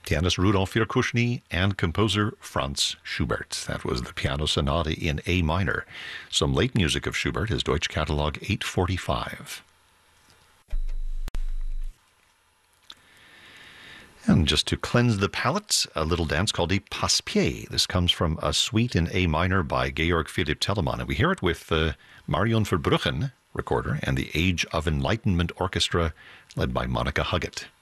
pianist Rudolf Virkushny, and composer Franz Schubert. That was the Piano Sonata in A minor. Some late music of Schubert is Deutsche Catalog 845. And just to cleanse the palate, a little dance called Die Passepied. This comes from a suite in A minor by Georg Philipp Telemann. And we hear it with Marion Verbruggen, recorder, and the Age of Enlightenment Orchestra, led by Monica Huggett.